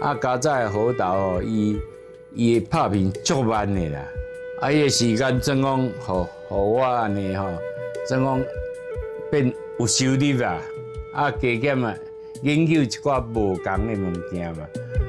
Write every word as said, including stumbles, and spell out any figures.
啊，加早好豆哦，伊伊拍片足慢的啦，啊，伊个时间怎讲，互互我安尼吼，怎讲变有收入啦，啊，加减啊，研究一寡无共的物件嘛，